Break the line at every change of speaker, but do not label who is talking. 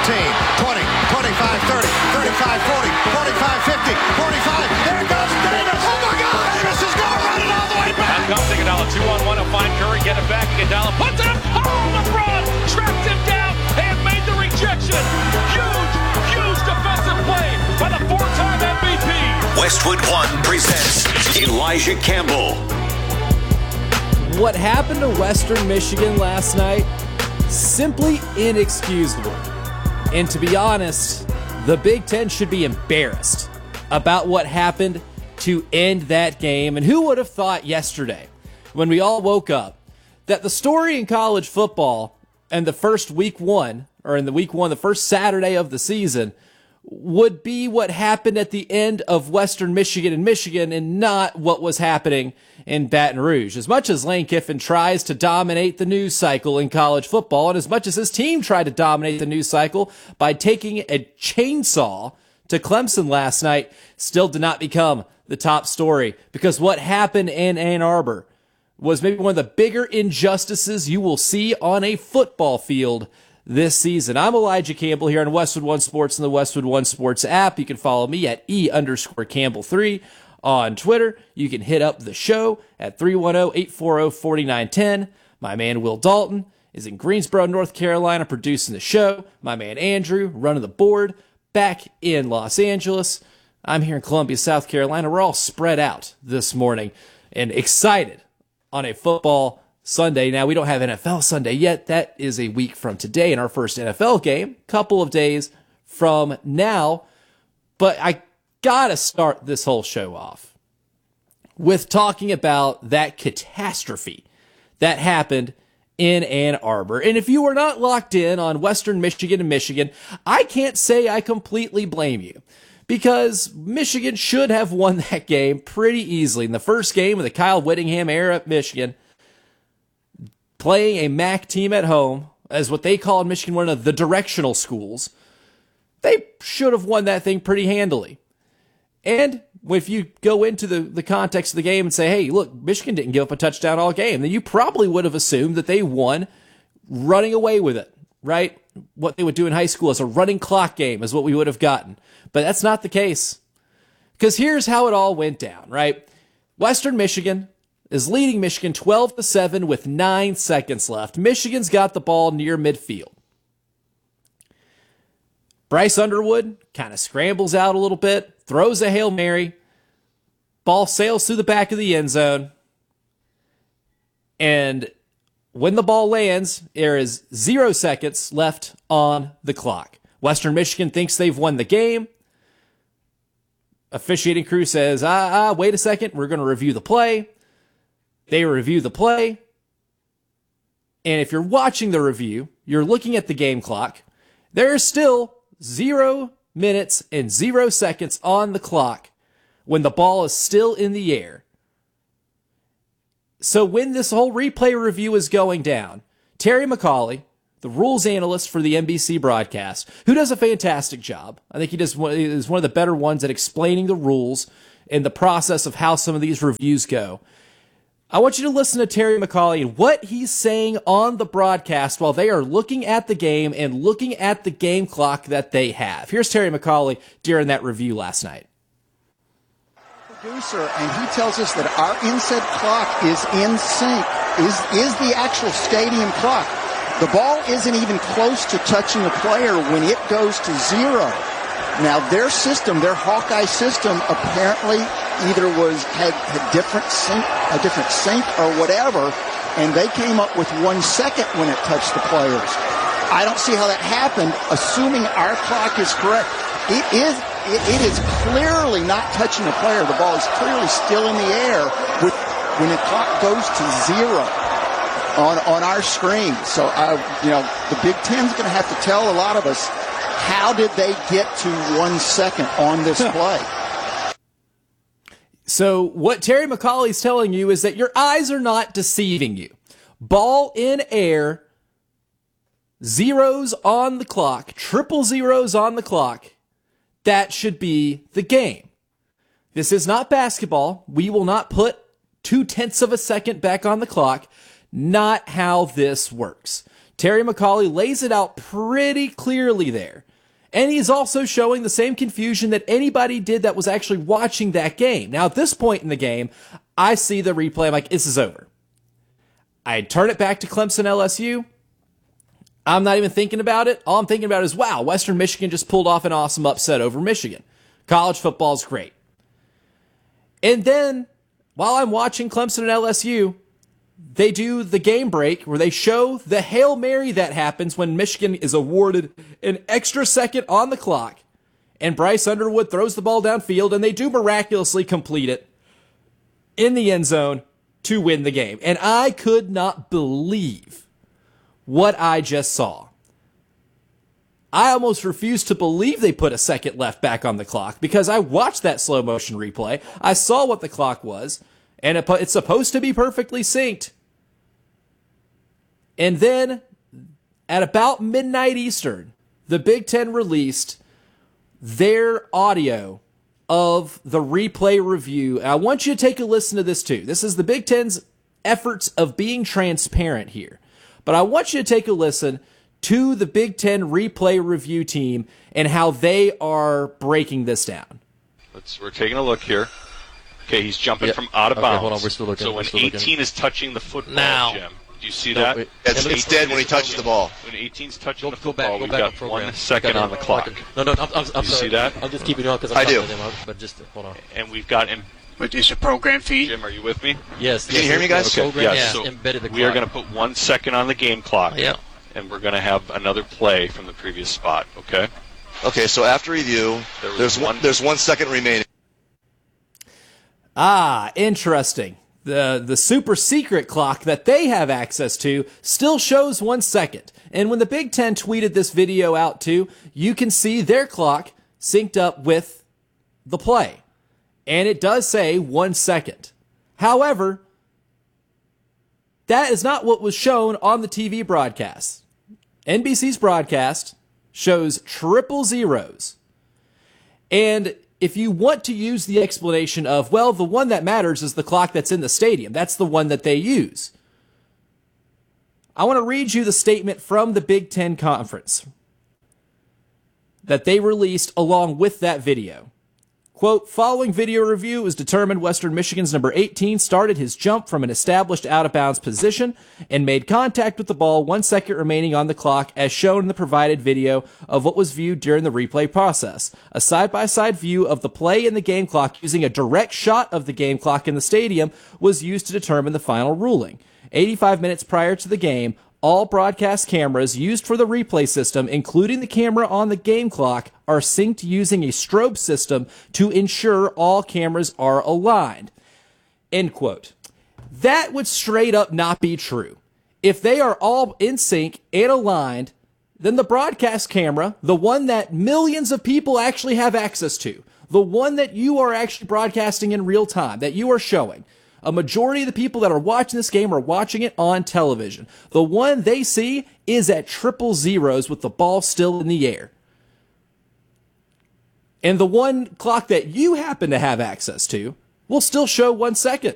20, 25, 30, 35, 40, 45, 50, 45. There goes Davis. Oh my God! Davis is going to run it all the way back.
Now comes Iguodala, 2-on-1. He'll find Curry, get it back. Iguodala puts it up. Oh, LeBron trapped him down and made the rejection. Huge defensive play by the four-time MVP.
Westwood One presents Elijah Campbell.
What happened to Western Michigan last night? Simply inexcusable. And to be honest, the Big Ten should be embarrassed about what happened to end that game. And who would have thought yesterday, when we all woke up, that the story in college football and the first the first Saturday of the season, would be what happened at the end of Western Michigan and Michigan and not what was happening in Baton Rouge. As much as Lane Kiffin tries to dominate the news cycle in college football, and as much as his team tried to dominate the news cycle by taking a chainsaw to Clemson last night, still did not become the top story, because what happened in Ann Arbor was maybe one of the bigger injustices you will see on a football field this season. I'm Elijah Campbell here on Westwood One Sports and the Westwood One Sports app. You can follow me at E_Campbell3 on Twitter. You can hit up the show at 310-840-4910. My man Will Dalton is in Greensboro, North Carolina, producing the show. My man Andrew running the board back in Los Angeles. I'm here in Columbia, South Carolina. We're all spread out this morning and excited on a football Sunday. Now, we don't have NFL Sunday yet. That is a week from today in our first NFL game, couple of days from now. But I gotta start this whole show off with talking about that catastrophe that happened in Ann Arbor. And if you were not locked in on Western Michigan and Michigan, I can't say I completely blame you, because Michigan should have won that game pretty easily. In the first game of the Kyle Whittingham era at Michigan, playing a MAC team at home, as what they call in Michigan one of the directional schools, they should have won that thing pretty handily. And if you go into the context of the game and say, hey, look, Michigan didn't give up a touchdown all game, then you probably would have assumed that they won running away with it, right? What they would do in high school as a running clock game is what we would have gotten. But that's not the case. Because here's how it all went down, right? Western Michigan is leading Michigan 12-7 with 9 seconds left. Michigan's got the ball near midfield. Bryce Underwood kind of scrambles out a little bit, throws a Hail Mary, ball sails through the back of the end zone, and when the ball lands, there is 0 seconds left on the clock. Western Michigan thinks they've won the game. Officiating crew says, wait a second, we're going to review the play. They review the play, and if you're watching the review, you're looking at the game clock. There is still 0 minutes and 0 seconds on the clock when the ball is still in the air. So when this whole replay review is going down, Terry McCauley, the rules analyst for the NBC broadcast, who does a fantastic job, I think he is one of the better ones at explaining the rules and the process of how some of these reviews go. I want you to listen to Terry McCauley and what he's saying on the broadcast while they are looking at the game and looking at the game clock that they have. Here's Terry McCauley during that review last night.
Producer, and he tells us that our inset clock is in sync, is the actual stadium clock. The ball isn't even close to touching the player when it goes to 0. Now, their system, their Hawkeye system, apparently either had a different sync or whatever, and they came up with 1 second when it touched the players. I don't see how that happened, assuming our clock is correct. It is clearly not touching the player. The ball is clearly still in the air when the clock goes to 0 on our screen. So, the Big Ten's going to have to tell a lot of us, how did they get to 1 second on this play?
So what Terry McCauley's telling you is that your eyes are not deceiving you. Ball in air, zeros on the clock, triple zeros on the clock. That should be the game. This is not basketball. We will not put 0.2 of a second back on the clock. Not how this works. Terry McAulay lays it out pretty clearly there. And he's also showing the same confusion that anybody did that was actually watching that game. Now, at this point in the game, I see the replay. I'm like, this is over. I turn it back to Clemson LSU. I'm not even thinking about it. All I'm thinking about is, wow, Western Michigan just pulled off an awesome upset over Michigan. College football's great. And then, while I'm watching Clemson and LSU, they do the game break where they show the Hail Mary that happens when Michigan is awarded an extra second on the clock. And Bryce Underwood throws the ball downfield, and they do miraculously complete it in the end zone to win the game. And I could not believe what I just saw. I almost refused to believe they put a second left back on the clock because I watched that slow motion replay. I saw what the clock was, and it's supposed to be perfectly synced. And then, at about midnight Eastern, the Big Ten released their audio of the replay review. And I want you to take a listen to this too. This is the Big Ten's efforts of being transparent here. But I want you to take a listen to the Big Ten replay review team and how they are breaking this down.
We're taking a look here. Okay, he's jumping from out of bounds.
Hold on, we're still looking.
So when 18 is touching the football,
now,
Jim, do you see that?
It's dead when he touches the ball.
When 18's touching the
go
football,
back
we've got 1 second on the clock.
No, I'm
you see that?
I'll just keep it on because
I do.
But just hold on.
And we've got him.
But is a program feed?
Jim, are you with me?
Yes.
Can you hear me, guys?
Okay.
Program
Yes. So
embedded the
we are
clock.
going to put 1 second on the game clock.
Yeah.
And we're going to have another play from the previous spot. Okay.
Okay, so after review, there's 1 second remaining.
Ah, interesting. The super secret clock that they have access to still shows 1 second. And when the Big Ten tweeted this video out too, you can see their clock synced up with the play. And it does say 1 second. However, that is not what was shown on the TV broadcast. NBC's broadcast shows triple zeros. And if you want to use the explanation of, well, the one that matters is the clock that's in the stadium, that's the one that they use. I want to read you the statement from the Big Ten Conference that they released along with that video. Quote, following video review, it was determined Western Michigan's number 18 started his jump from an established out-of-bounds position and made contact with the ball 1 second remaining on the clock as shown in the provided video of what was viewed during the replay process. A side-by-side view of the play and the game clock using a direct shot of the game clock in the stadium was used to determine the final ruling. 85 minutes prior to the game, all broadcast cameras used for the replay system, including the camera on the game clock, are synced using a strobe system to ensure all cameras are aligned. End quote. That would straight up not be true. If they are all in sync and aligned, then the broadcast camera, the one that millions of people actually have access to, the one that you are actually broadcasting in real time, that you are showing, a majority of the people that are watching this game are watching it on television. The one they see is at triple zeros with the ball still in the air. And the one clock that you happen to have access to will still show 1 second.